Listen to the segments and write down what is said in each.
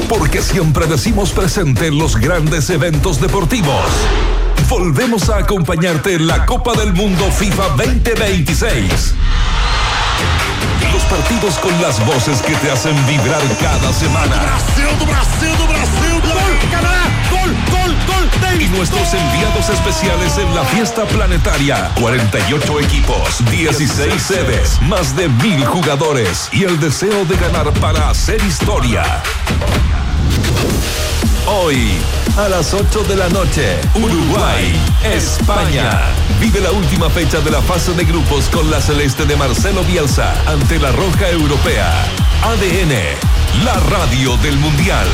Porque siempre decimos presente en los grandes eventos deportivos. Volvemos a acompañarte en la Copa del Mundo FIFA 2026. Los partidos con las voces que te hacen vibrar cada semana. Brasil, gol, Canadá, gol. Y nuestros enviados especiales en la fiesta planetaria. 48 equipos, 16 sedes, más de 1,000 jugadores y el deseo de ganar para hacer historia. Hoy, a las 8 de la noche, Uruguay, España. Vive la última fecha de la fase de grupos con la celeste de Marcelo Bielsa ante la roja europea. ADN, la radio del Mundial.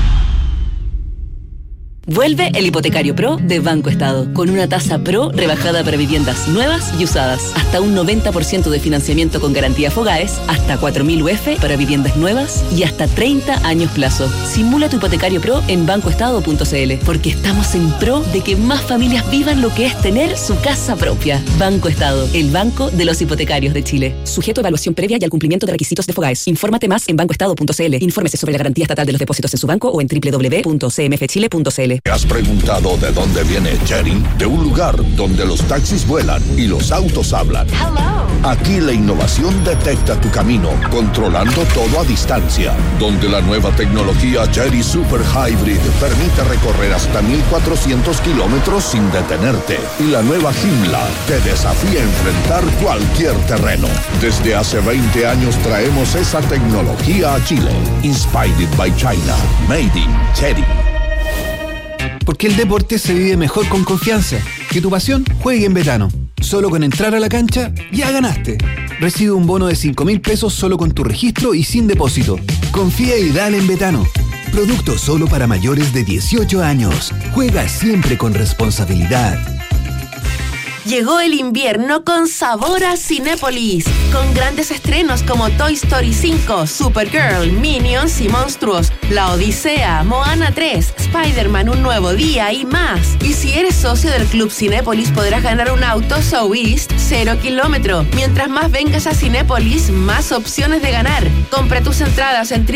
Vuelve el Hipotecario Pro de Banco Estado, con una tasa Pro rebajada para viviendas nuevas y usadas, hasta un 90% de financiamiento con garantía Fogaes, hasta 4.000 UF para viviendas nuevas y hasta 30 años plazo. Simula tu Hipotecario Pro en bancoestado.cl, porque estamos en pro de que más familias vivan lo que es tener su casa propia. Banco Estado, el banco de los hipotecarios de Chile. Sujeto a evaluación previa y al cumplimiento de requisitos de Fogaes. Infórmate más en bancoestado.cl. Infórmese sobre la garantía estatal de los depósitos en su banco o en www.cmfchile.cl. ¿Te has preguntado de dónde viene Chery? De un lugar donde los taxis vuelan y los autos hablan. Hello. Aquí la innovación detecta tu camino, controlando todo a distancia. Donde la nueva tecnología Chery Super Hybrid permite recorrer hasta 1,400 kilómetros sin detenerte. Y la nueva Joomla te desafía a enfrentar cualquier terreno. Desde hace 20 años traemos esa tecnología a Chile. Inspired by China. Made in Chery. Porque el deporte se vive mejor con confianza. Que tu pasión juegue en Betano. Solo con entrar a la cancha, ya ganaste. Recibe un bono de 5.000 pesos solo con tu registro y sin depósito. Confía y dale en Betano. Producto solo para mayores de 18 años. Juega siempre con responsabilidad. Llegó el invierno con sabor a Cinépolis, con grandes estrenos como Toy Story 5, Supergirl, Minions y Monstruos, La Odisea, Moana 3, Spider-Man Un Nuevo Día y más. Y si eres socio del Club Cinépolis podrás ganar un auto So East 0 kilómetro. Mientras más vengas a Cinépolis, más opciones de ganar. Compra tus entradas en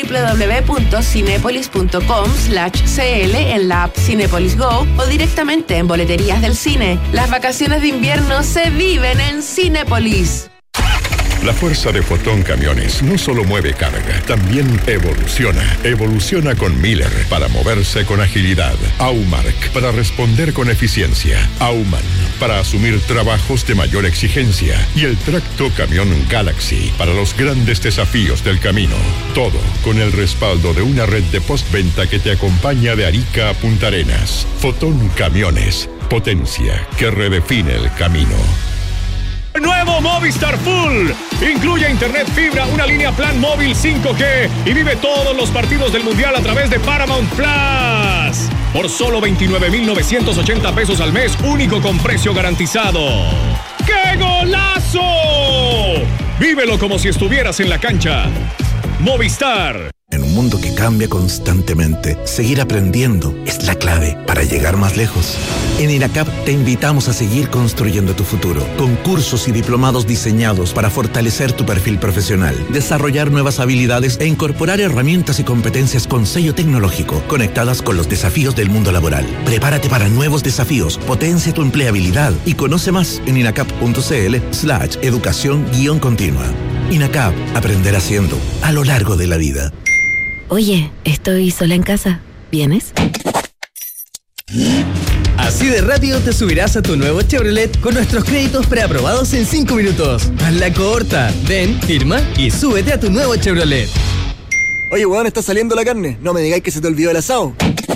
www.cinepolis.com/cl en la app Cinépolis Go o directamente en boleterías del cine. Las vacaciones de invierno se viven en Cinépolis. La fuerza de Fotón Camiones no solo mueve carga, también evoluciona. Evoluciona con Miller para moverse con agilidad. Aumark para responder con eficiencia. Auman para asumir trabajos de mayor exigencia. Y el tracto camión Galaxy para los grandes desafíos del camino. Todo con el respaldo de una red de postventa que te acompaña de Arica a Punta Arenas. Fotón Camiones. Potencia que redefine el camino. Nuevo Movistar Full. Incluye internet fibra, una línea plan móvil 5G y vive todos los partidos del Mundial a través de Paramount Plus. Por solo 29,980 pesos al mes, único con precio garantizado. ¡Qué golazo! Vívelo como si estuvieras en la cancha. Movistar. En un mundo que cambia constantemente, seguir aprendiendo es la clave para llegar más lejos. En INACAP te invitamos a seguir construyendo tu futuro, con cursos y diplomados diseñados para fortalecer tu perfil profesional, desarrollar nuevas habilidades e incorporar herramientas y competencias con sello tecnológico, conectadas con los desafíos del mundo laboral. Prepárate para nuevos desafíos, potencia tu empleabilidad y conoce más en inacap.cl/educación-continua. INACAP, aprender haciendo, a lo largo de la vida. Oye, estoy sola en casa. ¿Vienes? Así de rápido te subirás a tu nuevo Chevrolet con nuestros créditos preaprobados en 5 minutos. Hazla corta. Ven, firma y súbete a tu nuevo Chevrolet. Oye, weón, está saliendo la carne. No me digáis que se te olvidó el asado.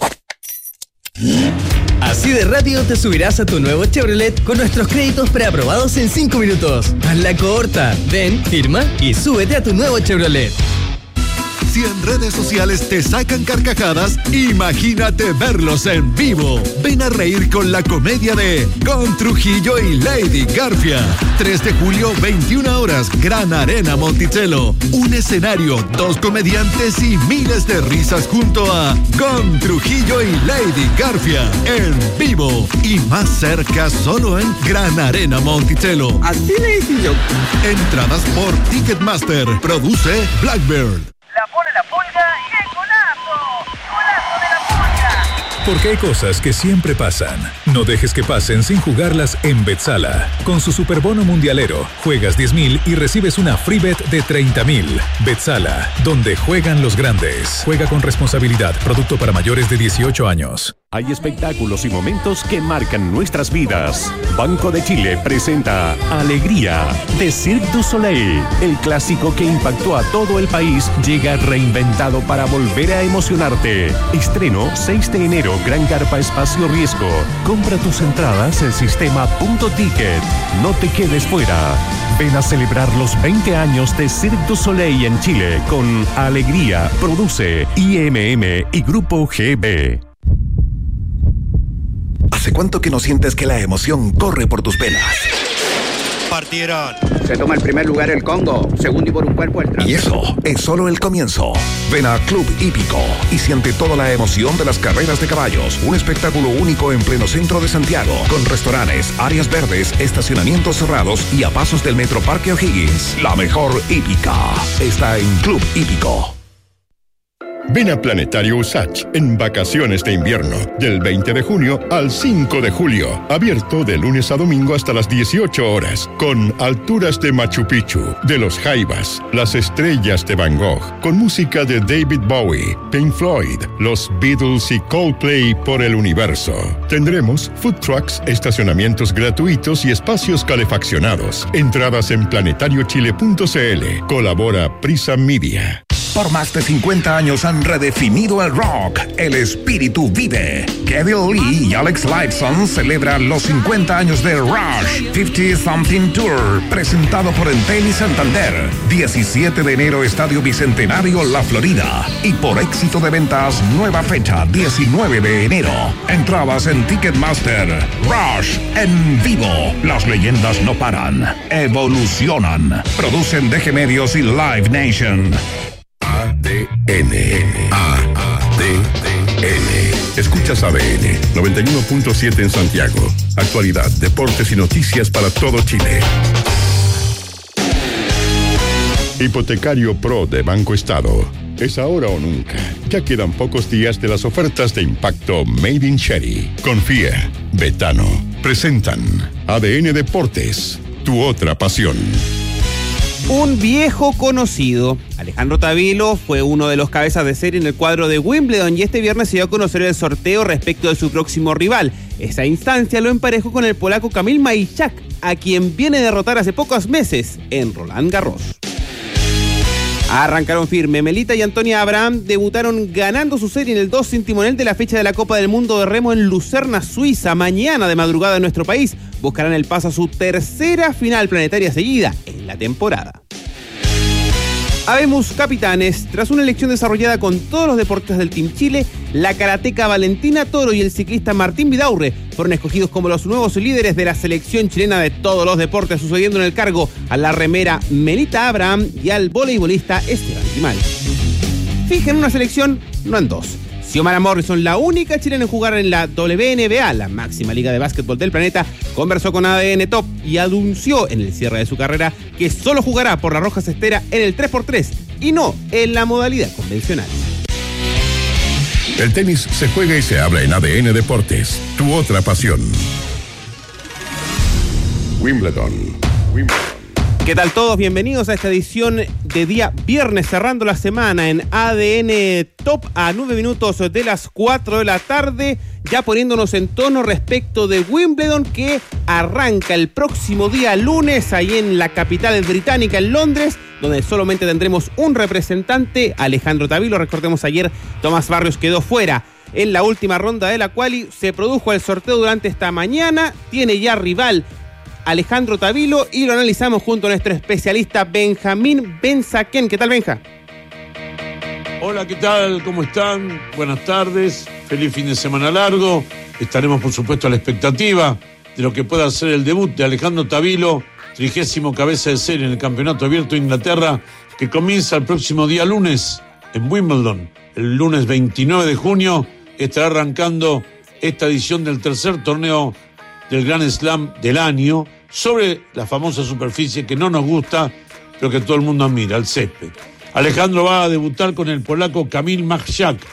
Así de rápido te subirás a tu nuevo Chevrolet con nuestros créditos preaprobados en 5 minutos. Hazla corta. Ven, firma y súbete a tu nuevo Chevrolet. Si en redes sociales te sacan carcajadas, imagínate verlos en vivo. Ven a reír con la comedia de Con Trujillo y Lady Garfia. 3 de julio, 21 horas, Gran Arena Monticello. Un escenario, 2 comediantes y miles de risas junto a Con Trujillo y Lady Garfia. En vivo y más cerca solo en Gran Arena Monticello. Así le hice yo. Entradas por Ticketmaster. Produce Blackbird. La pone la pulga y el golazo. Porque hay cosas que siempre pasan. No dejes que pasen sin jugarlas en Betsala. Con su superbono mundialero, juegas 10.000 y recibes una free bet de 30.000. Betsala, donde juegan los grandes. Juega con responsabilidad. Producto para mayores de 18 años. Hay espectáculos y momentos que marcan nuestras vidas. Banco de Chile presenta Alegría de Cirque du Soleil. El clásico que impactó a todo el país llega reinventado para volver a emocionarte. Estreno 6 de enero, Gran Carpa Espacio Riesgo. Compra tus entradas en sistema.ticket. No te quedes fuera. Ven a celebrar los 20 años de Cirque du Soleil en Chile con Alegría. Produce IMM y Grupo GB. ¿Hace cuánto que no sientes que la emoción corre por tus venas? Partieron. Se toma el primer lugar el Congo, segundo y por un cuerpo el Trump. Y eso es solo el comienzo. Ven a Club Hípico y siente toda la emoción de las carreras de caballos. Un espectáculo único en pleno centro de Santiago, con restaurantes, áreas verdes, estacionamientos cerrados y a pasos del Metro Parque O'Higgins. La mejor hípica está en Club Hípico. Ven a Planetario Usach en vacaciones de invierno, del 20 de junio al 5 de julio. Abierto de lunes a domingo hasta las 18 horas, con alturas de Machu Picchu, de los Jaivas, las estrellas de Van Gogh, con música de David Bowie, Pink Floyd, los Beatles y Coldplay por el universo. Tendremos food trucks, estacionamientos gratuitos y espacios calefaccionados. Entradas en planetariochile.cl. Colabora Prisa Media. Por más de 50 años han redefinido el rock. El espíritu vive. Kevin Lee y Alex Lifeson celebran los 50 años de Rush 50 Something Tour, presentado por Entel y Santander. 17 de enero, Estadio Bicentenario, La Florida. Y por éxito de ventas, nueva fecha, 19 de enero. Entradas en Ticketmaster. Rush en vivo. Las leyendas no paran. Evolucionan. Producen DG Medios y Live Nation. ADN. Escuchas ADN 91.7 en Santiago. Actualidad, deportes y noticias para todo Chile. Hipotecario Pro de Banco Estado. Es ahora o nunca. Ya quedan pocos días de las ofertas de impacto Made in Cherry. Confía. Betano. Presentan ADN Deportes. Tu otra pasión. Un viejo conocido, Alejandro Tavilo, fue uno de los cabezas de serie en el cuadro de Wimbledon y este viernes se dio a conocer el sorteo respecto de su próximo rival. Esa instancia lo emparejó con el polaco Kamil Majchak, a quien viene a derrotar hace pocos meses en Roland Garros. Arrancaron firme. Melita y Antonia Abraham debutaron ganando su serie en el 2 sin timonel de la fecha de la Copa del Mundo de Remo en Lucerna, Suiza. Mañana de madrugada en nuestro país buscarán el paso a su tercera final planetaria seguida en la temporada. Habemos capitanes. Tras una elección desarrollada con todos los deportistas del Team Chile, la karateca Valentina Toro y el ciclista Martín Vidaurre fueron escogidos como los nuevos líderes de la selección chilena de todos los deportes, sucediendo en el cargo a la remera Melita Abraham y al voleibolista Esteban Grimal. Fijen una selección, no en dos. Xiomara Morrison, la única chilena en jugar en la WNBA, la máxima liga de básquetbol del planeta, conversó con ADN Top y anunció en el cierre de su carrera que solo jugará por la Roja Cestera en el 3x3 y no en la modalidad convencional. El tenis se juega y se habla en ADN Deportes. Tu otra pasión. Wimbledon. ¿Qué tal todos? Bienvenidos a esta edición de día viernes, cerrando la semana en ADN Top a 9 minutos de las 4 de la tarde, ya poniéndonos en tono respecto de Wimbledon, que arranca el próximo día lunes ahí en la capital británica, en Londres, donde solamente tendremos un representante, Alejandro Tavilo. Recordemos, ayer Tomás Barrios quedó fuera en la última ronda de la quali. Se produjo el sorteo durante esta mañana, tiene ya rival Alejandro Tavilo y lo analizamos junto a nuestro especialista Benjamín Benzaquén. ¿Qué tal, Benja? Hola, ¿qué tal? ¿Cómo están? Buenas tardes, feliz fin de semana largo. Estaremos, por supuesto, a la expectativa de lo que pueda ser el debut de Alejandro Tavilo, 30º cabeza de serie en el Campeonato Abierto de Inglaterra, que comienza el próximo día lunes en Wimbledon. El lunes 29 de junio estará arrancando esta edición del tercer torneo del Grand Slam del año, sobre la famosa superficie que no nos gusta, pero que todo el mundo admira, el césped. Alejandro va a debutar con el polaco Kamil Majchak,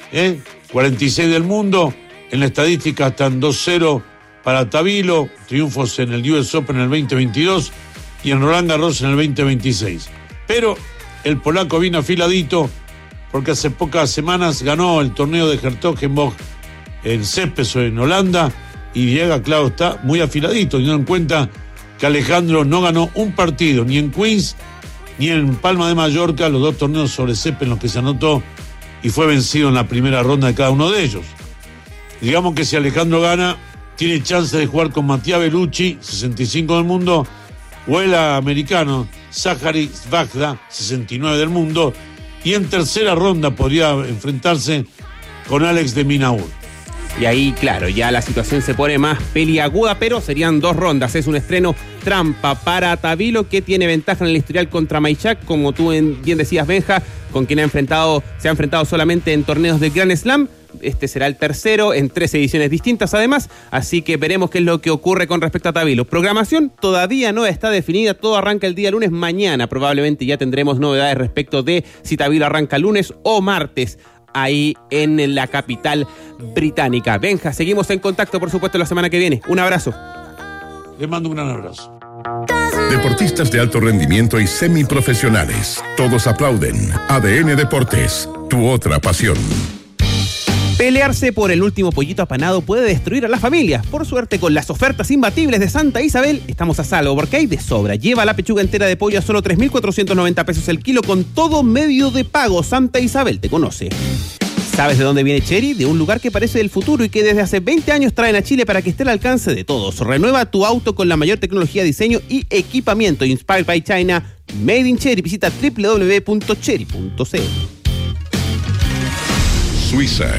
46 del mundo. En la estadística están 2-0 para Tabilo, triunfos en el US Open en el 2022 y en Roland Garros en el 2026. Pero el polaco vino afiladito porque hace pocas semanas ganó el torneo de Hertogenbosch en Céspez en Holanda y llega, claro, está muy afiladito, teniendo en cuenta que Alejandro no ganó un partido, ni en Queens ni en Palma de Mallorca, los dos torneos sobre césped en los que se anotó, y fue vencido en la primera ronda de cada uno de ellos. Digamos que si Alejandro gana, tiene chance de jugar con Matías Bellucci, 65 del mundo, o el americano Zachary Svajda, 69 del mundo, y en tercera ronda podría enfrentarse con Alex de Minaur. Y ahí, claro, ya la situación se pone más peliaguda, pero serían 2 rondas. Es un estreno trampa para Tabilo, que tiene ventaja en el historial contra Maychak, como tú bien decías, Benja, con quien se ha enfrentado solamente en torneos de Grand Slam. Este será el tercero en 3 ediciones distintas además, así que veremos qué es lo que ocurre con respecto a Tabilo. Programación todavía no está definida, todo arranca el día lunes. Mañana probablemente ya tendremos novedades respecto de si Tabilo arranca lunes o martes ahí en la capital británica. Benja, seguimos en contacto por supuesto la semana que viene. Un abrazo. Le mando un gran abrazo. Deportistas de alto rendimiento y semiprofesionales, todos aplauden. ADN Deportes, tu otra pasión. Pelearse por el último pollito apanado puede destruir a la familia. Por suerte, con las ofertas imbatibles de Santa Isabel, estamos a salvo porque hay de sobra. Lleva la pechuga entera de pollo a solo 3.490 pesos el kilo con todo medio de pago. Santa Isabel te conoce. ¿Sabes de dónde viene Chery? De un lugar que parece del futuro y que desde hace 20 años traen a Chile para que esté al alcance de todos. Renueva tu auto con la mayor tecnología, diseño y equipamiento. Inspired by China, Made in Chery. Visita www.chery.cl. Suiza.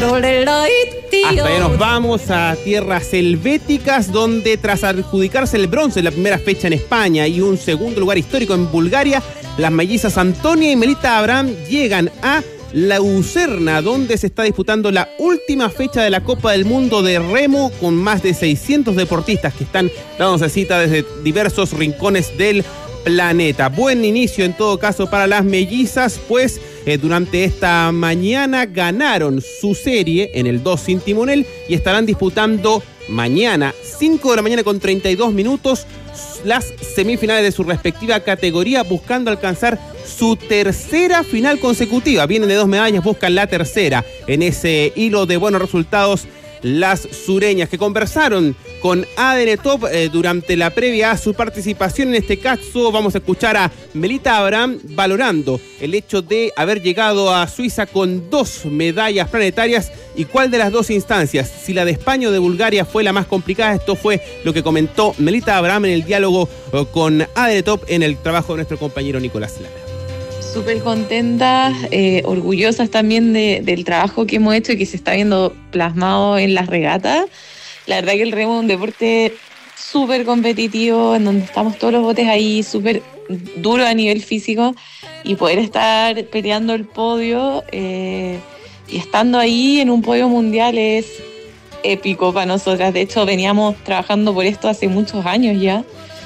Hasta allá nos vamos a tierras helvéticas, donde tras adjudicarse el bronce en la primera fecha en España y un segundo lugar histórico en Bulgaria, las mellizas Antonia y Melita Abraham llegan a Lucerna, donde se está disputando la última fecha de la Copa del Mundo de Remo, con más de 600 deportistas que están dándose cita desde diversos rincones del planeta. Buen inicio en todo caso para las mellizas, pues durante esta mañana ganaron su serie en el 2 sin timonel y estarán disputando mañana 5 de la mañana con 32 minutos las semifinales de su respectiva categoría, buscando alcanzar su tercera final consecutiva. Vienen de 2 medallas, buscan la tercera. En ese hilo de buenos resultados, las sureñas, que conversaron con ADN Top durante la previa a su participación. En este caso vamos a escuchar a Melita Abraham valorando el hecho de haber llegado a Suiza con 2 medallas planetarias y cuál de las 2 instancias, si la de España o de Bulgaria, fue la más complicada. Esto fue lo que comentó Melita Abraham en el diálogo con ADN Top en el trabajo de nuestro compañero Nicolás Lara. Súper contentas, orgullosas también del trabajo que hemos hecho y que se está viendo plasmado en las regatas. La verdad que el remo es un deporte súper competitivo, en donde estamos todos los botes ahí, súper duro a nivel físico, y poder estar peleando el podio y estando ahí en un podio mundial es épico para nosotras. De hecho, veníamos trabajando por esto hace muchos años ya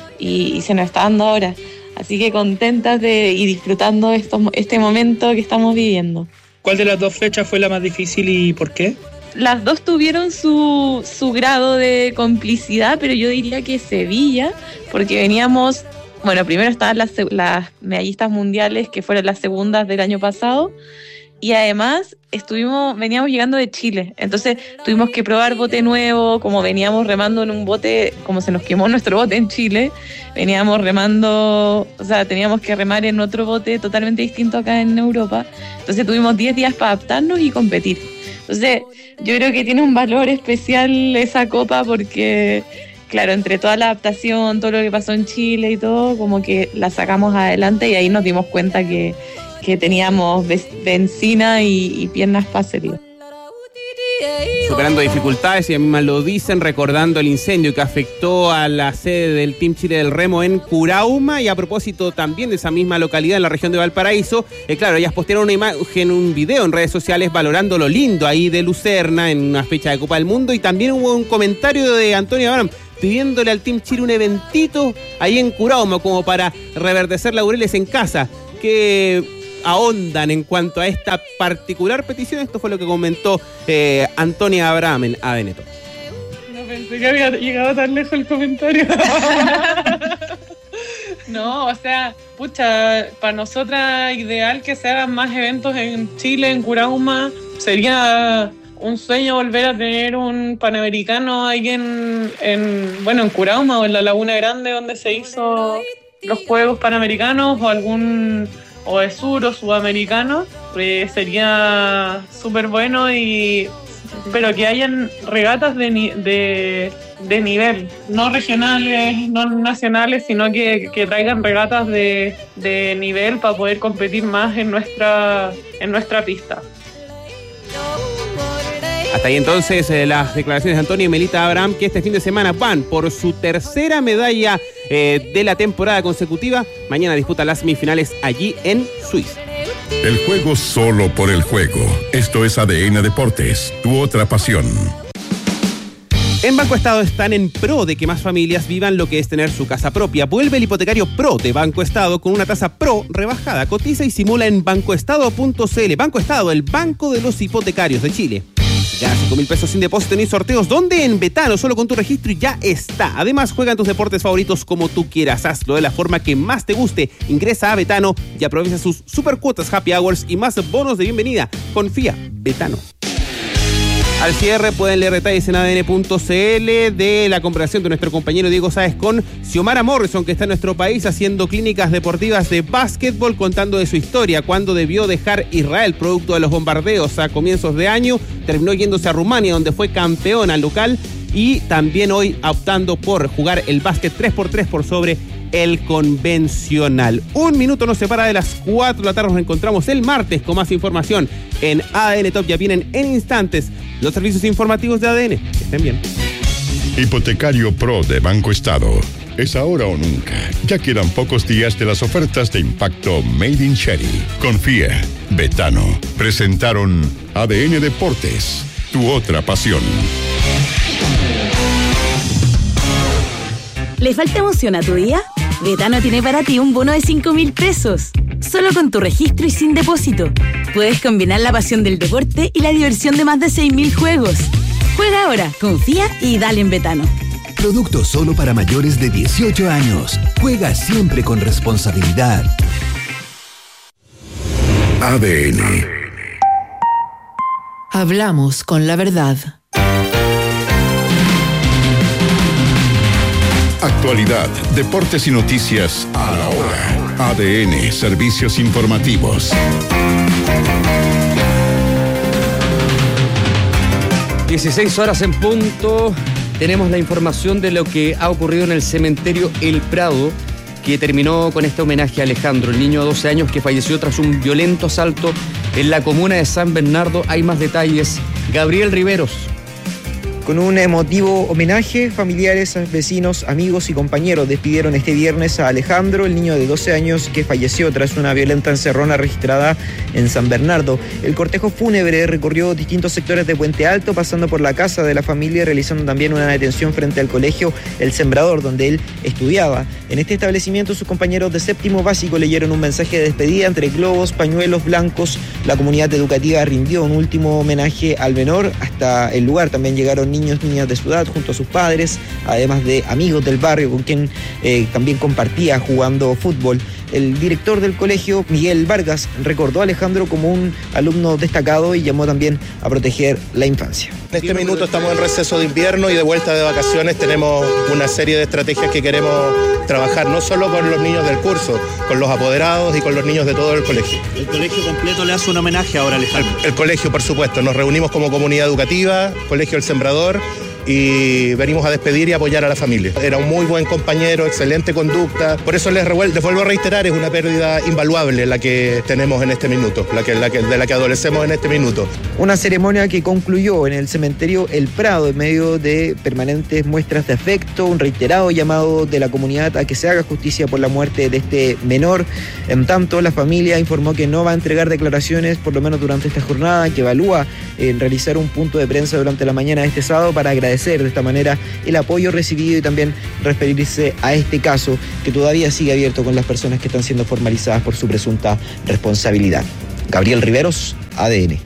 y se nos está dando ahora. Así que contentas y disfrutando este momento que estamos viviendo. ¿Cuál de las 2 fechas fue la más difícil y por qué? Las 2 tuvieron su grado de complicidad, pero yo diría que Sevilla, porque veníamos, bueno, primero estaban las medallistas mundiales, que fueron las segundas del año pasado, y además veníamos llegando de Chile, entonces tuvimos que probar bote nuevo. Como veníamos remando en un bote, como se nos quemó nuestro bote en Chile, veníamos remando, o sea, teníamos que remar en otro bote totalmente distinto acá en Europa, entonces tuvimos 10 días para adaptarnos y competir. Entonces yo creo que tiene un valor especial esa copa porque, claro, entre toda la adaptación, todo lo que pasó en Chile y todo, como que la sacamos adelante, y ahí nos dimos cuenta que teníamos benzina y piernas fáciles. Superando dificultades, y a mí mismas lo dicen, recordando el incendio que afectó a la sede del Team Chile del Remo en Curauma, y a propósito también de esa misma localidad en la región de Valparaíso, claro, ellas postearon una imagen, un video en redes sociales valorando lo lindo ahí de Lucerna en una fecha de Copa del Mundo, y también hubo un comentario de Antonio Abraham pidiéndole al Team Chile un eventito ahí en Curauma como para reverdecer laureles en casa, que ahondan en cuanto a esta particular petición. Esto fue lo que comentó Antonia Abraham en ADN Top. No pensé que había llegado tan lejos el comentario. No, o sea, pucha, para nosotras igual que se hagan más eventos en Chile, en Curauma. Sería un sueño volver a tener un Panamericano ahí en Curauma o en la Laguna Grande, donde se hizo los Juegos Panamericanos, o de Sur o Sudamericano. Sería súper bueno, pero que hayan regatas de nivel, no regionales, no nacionales, sino que traigan regatas de nivel para poder competir más en nuestra pista. Hasta ahí entonces las declaraciones de Antonio y Melita Abraham, que este fin de semana van por su tercera medalla de la temporada consecutiva. Mañana disputan las semifinales allí en Suiza. El juego solo por el juego. Esto es ADN Deportes, tu otra pasión. En Banco Estado están en pro de que más familias vivan lo que es tener su casa propia. Vuelve el hipotecario Pro de Banco Estado con una tasa Pro rebajada. Cotiza y simula en bancoestado.cl. Banco Estado, el banco de los hipotecarios de Chile. Ya 5.000 pesos sin depósito ni sorteos. ¿Dónde? En Betano, solo con tu registro y ya está. Además, juega en tus deportes favoritos como tú quieras. Hazlo de la forma que más te guste. Ingresa a Betano y aprovecha sus super cuotas, happy hours y más bonos de bienvenida. Confía, Betano. Al cierre pueden leer detalles en adn.cl de la comparación de nuestro compañero Diego Sáez con Xiomara Morrison, que está en nuestro país haciendo clínicas deportivas de básquetbol, contando de su historia, cuando debió dejar Israel producto de los bombardeos a comienzos de año, terminó yéndose a Rumania, donde fue campeona local, y también hoy optando por jugar el básquet 3x3 por sobre el convencional. Un minuto nos separa de las 4 de la tarde. Nos encontramos el martes con más información en ADN Top. Ya vienen en instantes los servicios informativos de ADN. Que estén bien. Hipotecario Pro de Banco Estado. Es ahora o nunca. Ya quedan pocos días de las ofertas de impacto Made in Cherry. Confía, Betano. Presentaron ADN Deportes, tu otra pasión. ¿Le falta emoción a tu día? Betano tiene para ti un bono de 5.000 pesos. Solo con tu registro y sin depósito. Puedes combinar la pasión del deporte y la diversión de más de 6.000 juegos. Juega ahora, confía y dale en Betano. Producto solo para mayores de 18 años. Juega siempre con responsabilidad. ADN. Hablamos con la verdad. Actualidad, deportes y noticias a la hora. ADN, servicios informativos. 16 horas en punto. Tenemos la información de lo que ha ocurrido en el cementerio El Prado, que terminó con este homenaje a Alejandro, el niño de 12 años que falleció tras un violento asalto en la comuna de San Bernardo. Hay más detalles. Gabriel Riveros. Con un emotivo homenaje, familiares, vecinos, amigos y compañeros despidieron este viernes a Alejandro, el niño de 12 años que falleció tras una violenta encerrona registrada en San Bernardo. El cortejo fúnebre recorrió distintos sectores de Puente Alto, pasando por la casa de la familia, realizando también una detención frente al colegio El Sembrador, donde él estudiaba. En este establecimiento, sus compañeros de séptimo básico leyeron un mensaje de despedida entre globos, pañuelos blancos. La comunidad educativa rindió un último homenaje al menor. Hasta el lugar también llegaron niñas de su edad junto a sus padres, además de amigos del barrio con quien también compartía jugando fútbol. El director del colegio, Miguel Vargas, recordó a Alejandro como un alumno destacado y llamó también a proteger la infancia. En este minuto estamos en receso de invierno y de vuelta de vacaciones. Tenemos una serie de estrategias que queremos trabajar, no solo con los niños del curso, con los apoderados y con los niños de todo el colegio. ¿El colegio completo le hace un homenaje ahora, Alejandro? El colegio, por supuesto. Nos reunimos como comunidad educativa, Colegio El Sembrador, y venimos a despedir y apoyar a la familia. Era un muy buen compañero, excelente conducta. Por eso les vuelvo a reiterar, es una pérdida invaluable la que tenemos en este minuto, de la que adolecemos en este minuto. Una ceremonia que concluyó en el cementerio El Prado en medio de permanentes muestras de afecto, un reiterado llamado de la comunidad a que se haga justicia por la muerte de este menor. En tanto, la familia informó que no va a entregar declaraciones, por lo menos durante esta jornada, que evalúa realizar un punto de prensa durante la mañana de este sábado para agradecer de esta manera el apoyo recibido y también referirse a este caso que todavía sigue abierto con las personas que están siendo formalizadas por su presunta responsabilidad. Gabriel Riveros, ADN.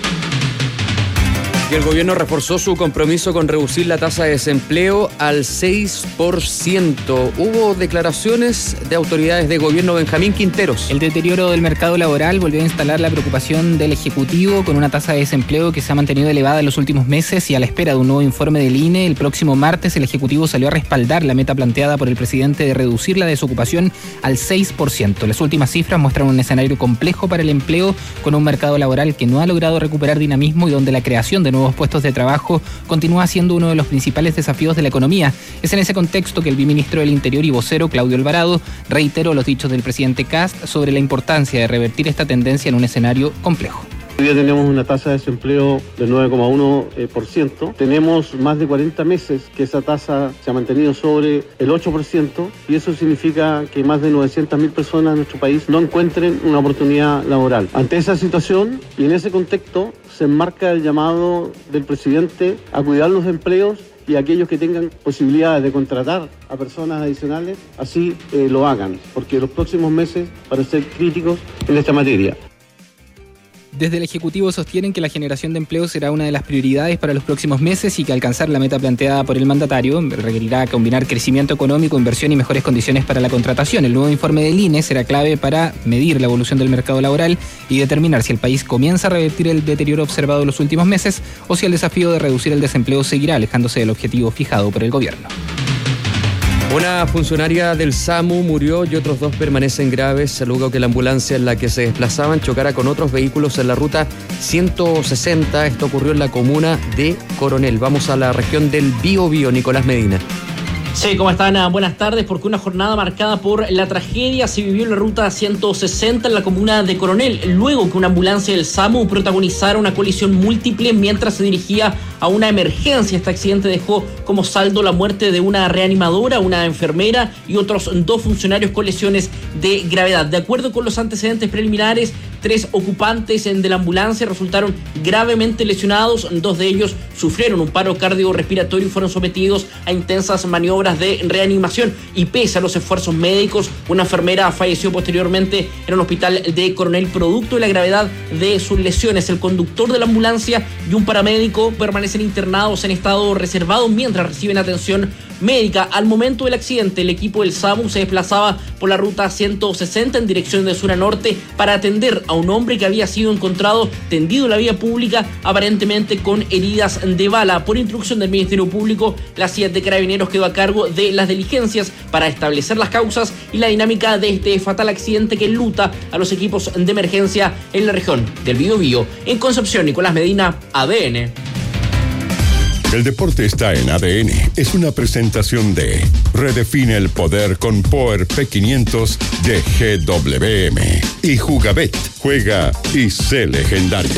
Y el gobierno reforzó su compromiso con reducir la tasa de desempleo al 6%. Hubo declaraciones de autoridades de gobierno. Benjamín Quinteros. El deterioro del mercado laboral volvió a instalar la preocupación del Ejecutivo con una tasa de desempleo que se ha mantenido elevada en los últimos meses y a la espera de un nuevo informe del INE. El próximo martes el Ejecutivo salió a respaldar la meta planteada por el presidente de reducir la desocupación al 6%. Las últimas cifras muestran un escenario complejo para el empleo, con un mercado laboral que no ha logrado recuperar dinamismo y donde la creación de nuevos puestos de trabajo continúa siendo uno de los principales desafíos de la economía. Es en ese contexto que el viceministro del Interior y vocero, Claudio Alvarado, reiteró los dichos del presidente Kast sobre la importancia de revertir esta tendencia en un escenario complejo. Hoy día tenemos una tasa de desempleo del 9,1%. Tenemos más de 40 meses que esa tasa se ha mantenido sobre el 8% y eso significa que más de 900.000 personas en nuestro país no encuentren una oportunidad laboral. Ante esa situación y en ese contexto se enmarca el llamado del presidente a cuidar los empleos y aquellos que tengan posibilidades de contratar a personas adicionales, así lo hagan, porque los próximos meses van a ser críticos en esta materia. Desde el Ejecutivo sostienen que la generación de empleo será una de las prioridades para los próximos meses y que alcanzar la meta planteada por el mandatario requerirá combinar crecimiento económico, inversión y mejores condiciones para la contratación. El nuevo informe del INE será clave para medir la evolución del mercado laboral y determinar si el país comienza a revertir el deterioro observado en los últimos meses o si el desafío de reducir el desempleo seguirá alejándose del objetivo fijado por el gobierno. Una funcionaria del SAMU murió y otros 2 permanecen graves luego que la ambulancia en la que se desplazaban chocara con otros vehículos en la ruta 160. Esto ocurrió en la comuna de Coronel. Vamos a la región del Biobío. Nicolás Medina. Sí, ¿cómo están? Buenas tardes, porque una jornada marcada por la tragedia se vivió en la ruta 160 en la comuna de Coronel, luego que una ambulancia del SAMU protagonizara una colisión múltiple mientras se dirigía a una emergencia. Este accidente dejó como saldo la muerte de una reanimadora, una enfermera y otros 2 funcionarios con lesiones de gravedad. De acuerdo con los antecedentes preliminares, 3 ocupantes de la ambulancia resultaron gravemente lesionados. 2 de ellos sufrieron un paro cardiorrespiratorio y fueron sometidos a intensas maniobras de reanimación. Y pese a los esfuerzos médicos, una enfermera falleció posteriormente en un hospital de Coronel producto de la gravedad de sus lesiones. El conductor de la ambulancia y un paramédico permanecen internados en estado reservado mientras reciben atención médica. Al momento del accidente, el equipo del SAMU se desplazaba por la ruta 160 en dirección de sur a norte para atender a un hombre que había sido encontrado tendido en la vía pública, aparentemente con heridas de bala. Por instrucción del Ministerio Público, la CIA de Carabineros quedó a cargo de las diligencias para establecer las causas y la dinámica de este fatal accidente que enluta a los equipos de emergencia en la región del Biobío. En Concepción, Nicolás Medina, ADN. El deporte está en ADN. Es una presentación de Redefine el poder con Power P500 de GWM. Y Jugabet. Juega y sé legendario.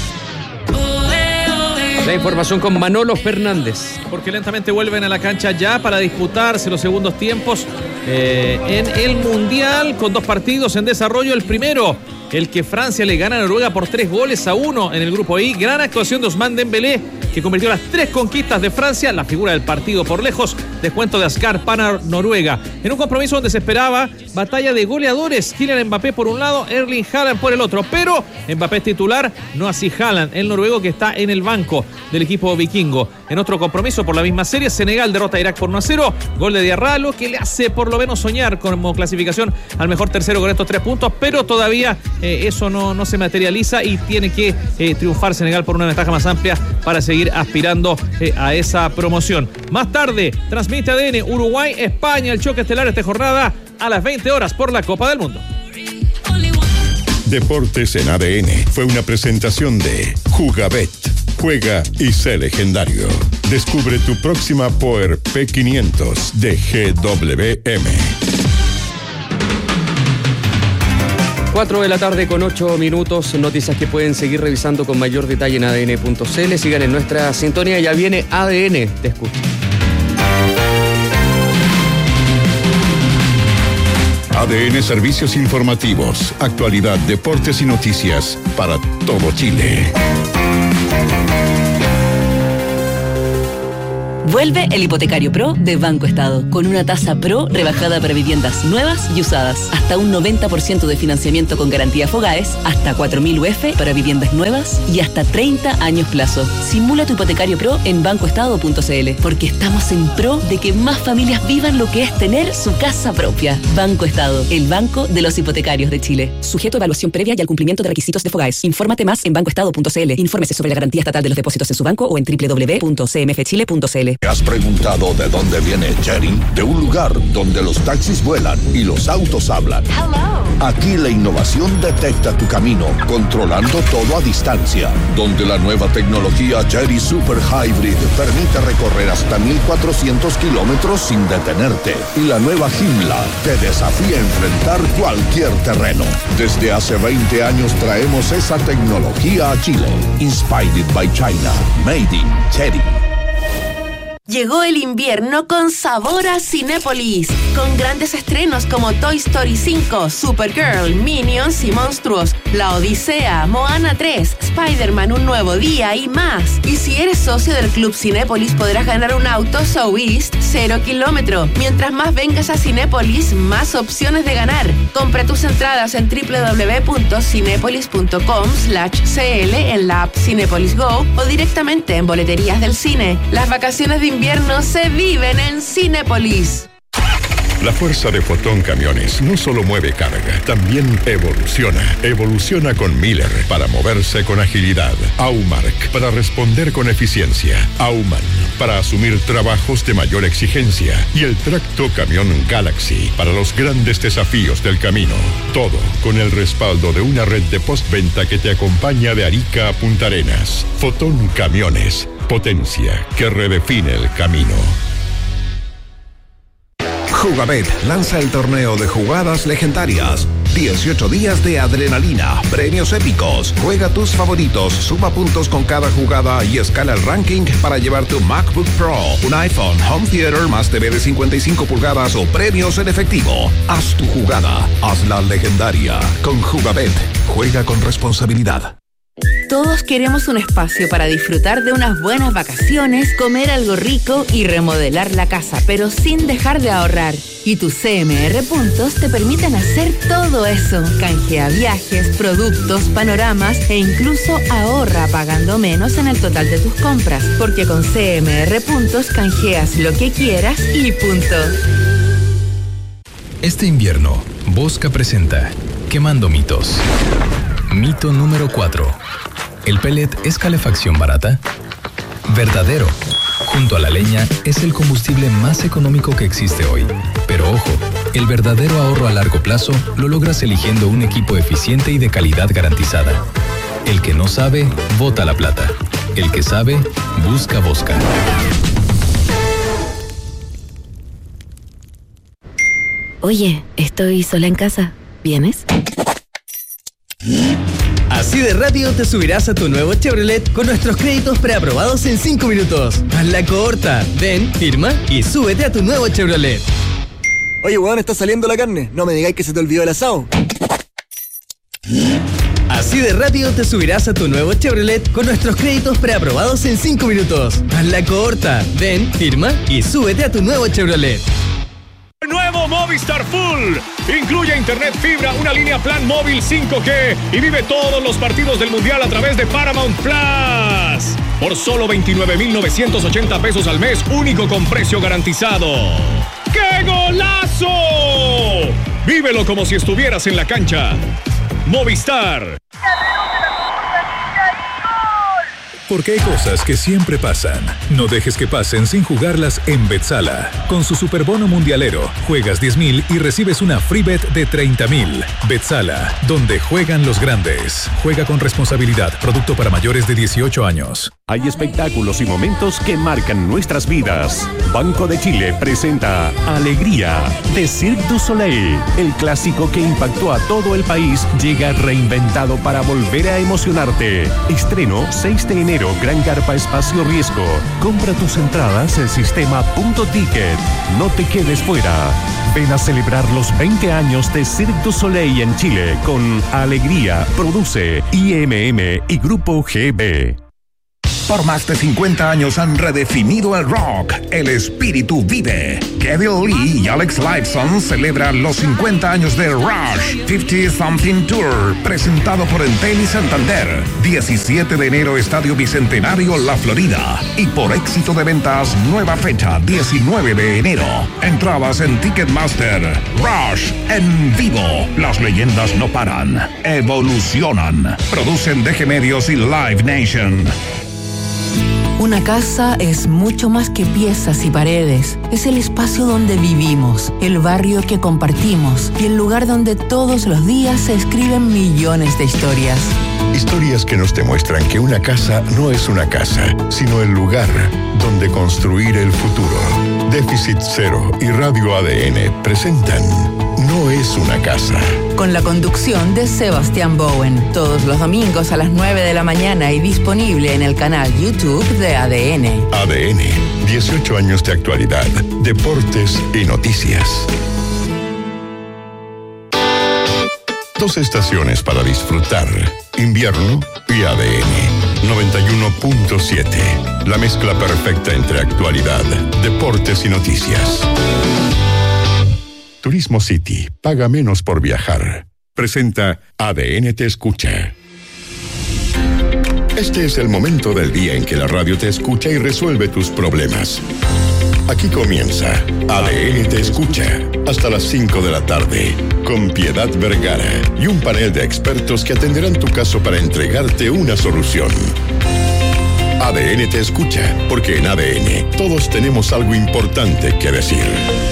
La información con Manolo Fernández. Porque lentamente vuelven a la cancha ya para disputarse los segundos tiempos en el Mundial, con 2 partidos en desarrollo. El primero, el que Francia le gana a Noruega por 3-1 en el grupo I. Gran actuación de Ousmane Dembélé, que convirtió las 3 conquistas de Francia, la figura del partido por lejos. Descuento de Ascar para Noruega. En un compromiso donde se esperaba batalla de goleadores, Kylian Mbappé por un lado, Erling Haaland por el otro, pero Mbappé es titular, no así Haaland, el noruego que está en el banco del equipo vikingo. En otro compromiso por la misma serie, Senegal derrota a Irak por 1-0, gol de Diarra, que le hace por lo menos soñar como clasificación al mejor tercero con estos 3 puntos, pero todavía eso no se materializa y tiene que triunfar Senegal por una ventaja más amplia para seguir aspirando a esa promoción. Más tarde, transmite ADN Uruguay-España, el choque estelar esta jornada a las 20 horas por la Copa del Mundo. Deportes en ADN fue una presentación de Jugabet. Juega y sé legendario. Descubre tu próxima Power P500 de GWM. 4 de la tarde con 8 minutos. Noticias que pueden seguir revisando con mayor detalle en adn.cl. Sigan en nuestra sintonía. Ya viene ADN. Te escucho. ADN Servicios Informativos. Actualidad, deportes y noticias para todo Chile. Vuelve el Hipotecario Pro de Banco Estado, con una tasa Pro rebajada para viviendas nuevas y usadas. Hasta un 90% de financiamiento con garantía Fogaes, hasta 4.000 UF para viviendas nuevas y hasta 30 años plazo. Simula tu Hipotecario Pro en bancoestado.cl, porque estamos en pro de que más familias vivan lo que es tener su casa propia. Banco Estado, el banco de los hipotecarios de Chile. Sujeto a evaluación previa y al cumplimiento de requisitos de Fogaes. Infórmate más en bancoestado.cl. Infórmese sobre la garantía estatal de los depósitos en su banco o en www.cmfchile.cl. ¿Te has preguntado de dónde viene Chery? De un lugar donde los taxis vuelan y los autos hablan. Hello. Aquí la innovación detecta tu camino, controlando todo a distancia. Donde la nueva tecnología Chery Super Hybrid permite recorrer hasta 1.400 kilómetros sin detenerte. Y la nueva Joomla te desafía a enfrentar cualquier terreno. Desde hace 20 años traemos esa tecnología a Chile. Inspired by China. Made in Chery. Llegó el invierno con sabor a Cinépolis, con grandes estrenos como Toy Story 5, Supergirl, Minions y Monstruos, La Odisea, Moana 3, Spider-Man Un Nuevo Día y más. Y si eres socio del Club Cinépolis podrás ganar un auto So East 0 kilómetro. Mientras más vengas a Cinépolis, más opciones de ganar. Compra tus entradas en www.cinepolis.com/cl en la app Cinépolis Go o directamente en boleterías del cine. Las vacaciones de invierno se viven en Cinépolis. La fuerza de Fotón Camiones no solo mueve carga, también evoluciona. Evoluciona con Miller para moverse con agilidad. Aumark para responder con eficiencia. Auman para asumir trabajos de mayor exigencia. Y el tracto camión Galaxy para los grandes desafíos del camino. Todo con el respaldo de una red de postventa que te acompaña de Arica a Punta Arenas. Fotón Camiones. Potencia que redefine el camino. Jugabet lanza el torneo de jugadas legendarias. 18 días de adrenalina, premios épicos. Juega tus favoritos, suma puntos con cada jugada y escala el ranking para llevar tu MacBook Pro, un iPhone, Home Theater más TV de 55 pulgadas o premios en efectivo. Haz tu jugada, hazla legendaria. Con Jugabet, juega con responsabilidad. Todos queremos un espacio para disfrutar de unas buenas vacaciones, comer algo rico y remodelar la casa, pero sin dejar de ahorrar. Y tus CMR Puntos te permiten hacer todo eso. Canjea viajes, productos, panoramas e incluso ahorra pagando menos en el total de tus compras, porque con CMR Puntos canjeas lo que quieras y punto. Este invierno, Bosca presenta Quemando mitos. Mito número 4. ¿El pellet es calefacción barata? Verdadero. Junto a la leña es el combustible más económico que existe hoy. Pero ojo, el verdadero ahorro a largo plazo lo logras eligiendo un equipo eficiente y de calidad garantizada. El que no sabe, bota la plata. El que sabe, busca Bosca. Oye, estoy sola en casa. ¿Vienes? Así de rápido te subirás a tu nuevo Chevrolet con nuestros créditos preaprobados en 5 minutos. Hazla corta. Ven, firma y súbete a tu nuevo Chevrolet. Oye, weón, está saliendo la carne. No me digáis que se te olvidó el asado. Así de rápido te subirás a tu nuevo Chevrolet con nuestros créditos preaprobados en 5 minutos. Hazla corta. Ven, firma y súbete a tu nuevo Chevrolet. Nuevo Movistar Full. Incluye internet fibra, una línea plan móvil 5G y vive todos los partidos del Mundial a través de Paramount Plus. Por solo 29,980 pesos al mes, único con precio garantizado. ¡Qué golazo! Vívelo como si estuvieras en la cancha. Movistar. Porque hay cosas que siempre pasan. No dejes que pasen sin jugarlas en Betzala. Con su superbono mundialero, juegas 10,000 y recibes una free bet de 30,000. Betzala, donde juegan los grandes. Juega con responsabilidad. Producto para mayores de 18 años. Hay espectáculos y momentos que marcan nuestras vidas. Banco de Chile presenta Alegría de Cirque du Soleil. El clásico que impactó a todo el país llega reinventado para volver a emocionarte. Estreno 6 de enero, Gran Carpa Espacio Riesgo. Compra tus entradas en sistema.ticket. No te quedes fuera. Ven a celebrar los 20 años de Cirque du Soleil en Chile con Alegría. Produce IMM y Grupo GB. Por más de 50 años han redefinido el rock. El espíritu vive. Kevin Lee y Alex Lifeson celebran los 50 años de Rush 50 Something Tour, presentado por Entel y Santander. 17 de enero, Estadio Bicentenario, La Florida. Y por éxito de ventas, nueva fecha, 19 de enero. Entradas en Ticketmaster. Rush en vivo. Las leyendas no paran, evolucionan. Producen DG Medios y Live Nation. Una casa es mucho más que piezas y paredes. Es el espacio donde vivimos, el barrio que compartimos y el lugar donde todos los días se escriben millones de historias. Historias que nos demuestran que una casa no es una casa, sino el lugar donde construir el futuro. Déficit Cero y Radio ADN presentan No es una casa. Con la conducción de Sebastián Bowen, todos los domingos a las 9 de la mañana y disponible en el canal YouTube de ADN. ADN, 18 años de actualidad, deportes y noticias. 2 estaciones para disfrutar, invierno y ADN. 91.7, la mezcla perfecta entre actualidad, deportes y noticias. Turismo City, paga menos por viajar. Presenta ADN Te Escucha. Este es el momento del día en que la radio te escucha y resuelve tus problemas. Aquí comienza ADN Te Escucha, hasta las 5 de la tarde, con Piedad Vergara y un panel de expertos que atenderán tu caso para entregarte una solución. ADN Te Escucha, porque en ADN todos tenemos algo importante que decir.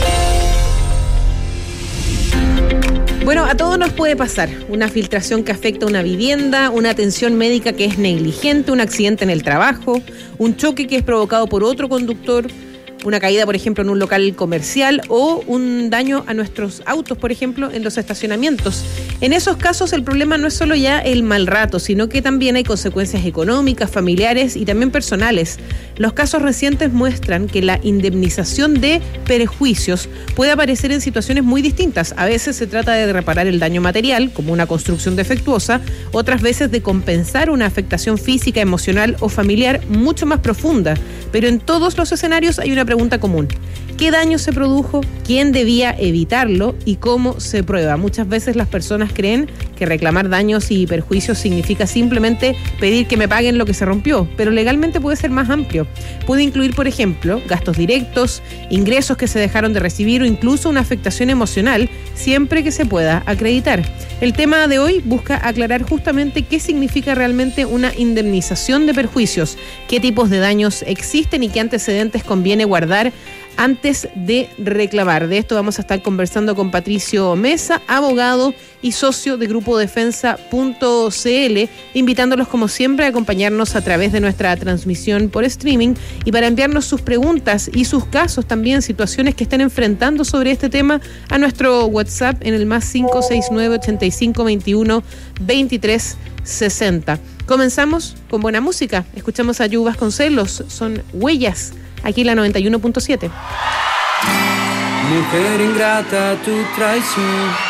Bueno, a todos nos puede pasar. Una filtración que afecta a una vivienda, una atención médica que es negligente, un accidente en el trabajo, un choque que es provocado por otro conductor, una caída, por ejemplo, en un local comercial o un daño a nuestros autos, por ejemplo, en los estacionamientos. En esos casos el problema no es solo ya el mal rato, sino que también hay consecuencias económicas, familiares y también personales. Los casos recientes muestran que la indemnización de perjuicios puede aparecer en situaciones muy distintas. A veces se trata de reparar el daño material, como una construcción defectuosa, otras veces de compensar una afectación física, emocional o familiar mucho más profunda. Pero en todos los escenarios hay una pregunta común. ¿Qué daño se produjo? ¿Quién debía evitarlo? ¿Y cómo se prueba? Muchas veces las personas creen que reclamar daños y perjuicios significa simplemente pedir que me paguen lo que se rompió, pero legalmente puede ser más amplio. Puede incluir, por ejemplo, gastos directos, ingresos que se dejaron de recibir o incluso una afectación emocional, siempre que se pueda acreditar. El tema de hoy busca aclarar justamente qué significa realmente una indemnización de perjuicios, qué tipos de daños existen y qué antecedentes conviene guardar antes de reclamar. De esto vamos a estar conversando con Patricio Mesa, abogado y socio de Grupo Defensa.cl, invitándolos como siempre a acompañarnos a través de nuestra transmisión por streaming y para enviarnos sus preguntas y sus casos también, situaciones que estén enfrentando sobre este tema a nuestro WhatsApp en el más 569-8521-2360. Comenzamos con buena música. Escuchamos a Yu Vasconcelos, son Huellas, aquí la 91.7. Mujer ingrata, tu traición